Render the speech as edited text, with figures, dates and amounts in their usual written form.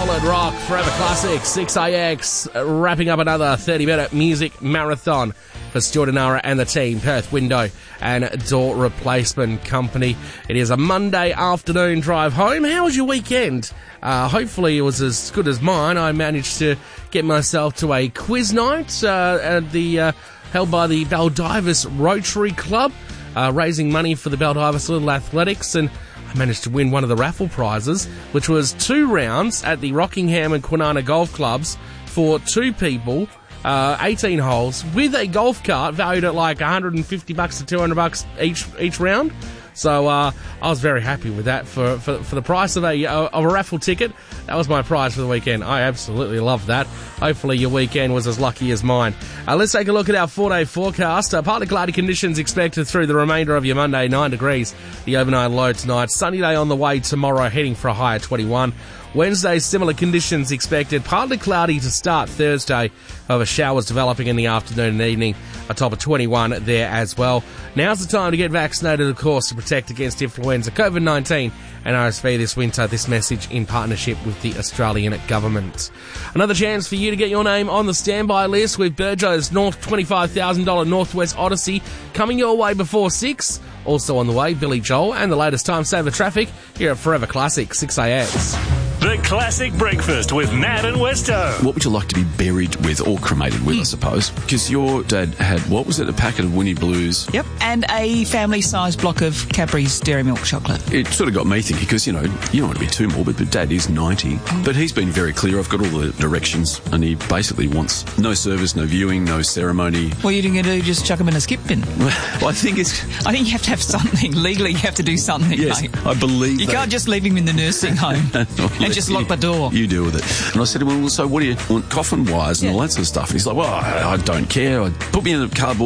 Solid rock, forever classic, 6AX, wrapping up another 30-minute music marathon for Stuart and Nara and the team, Perth Window and Door Replacement Company. It is a Monday afternoon drive home. How was your weekend? Hopefully it was as good as mine. I managed to get myself to a quiz night held by the Baldivis Rotary Club, raising money for the Baldivis Little Athletics, and I managed to win one of the raffle prizes, which was 2 rounds at the Rockingham and Kwinana Golf Clubs for 2 people, 18 holes, with a golf cart valued at like $150 to $200 each round. So I was very happy with that for the price of a raffle ticket. That was my prize for the weekend. I absolutely loved that. Hopefully your weekend was as lucky as mine. Let's take a look at our 4-day forecast. Partly cloudy conditions expected through the remainder of your Monday, 9 degrees. The overnight low tonight. Sunny day on the way tomorrow, heading for a high of 21. Wednesday, similar conditions expected. Partly cloudy to start Thursday. However, showers developing in the afternoon and evening. A top of 21 there as well. Now's the time to get vaccinated, of course, to protect against influenza, COVID-19 and RSV this winter. This message in partnership with the Australian government. Another chance for you to get your name on the standby list with Burjo's $25,000 Northwest Odyssey coming your way before 6. Also on the way, Billy Joel and the latest time saver traffic here at Forever Classic 6AX. The Classic Breakfast with Nat and Westo. What would you like to be buried with or cremated with, I suppose? Because your dad had, what was it, a packet of Winnie Blues? Yep, and a family-sized block of Cadbury's Dairy Milk chocolate. It sort of got me thinking, because, you don't want to be too morbid, but Dad is 90. But he's been very clear. I've got all the directions, and he basically wants no service, no viewing, no ceremony. What are you going to do? Just chuck him in a skip bin? Well, I think you have to have something. Legally, you have to do something, yes, mate. I believe You can't just leave him in the nursing home and just lock the door. You deal with it. And I said to him, well, so what do you want, coffin wires and all that sort of stuff? And he's like, well, I don't care. Put me in a cardboard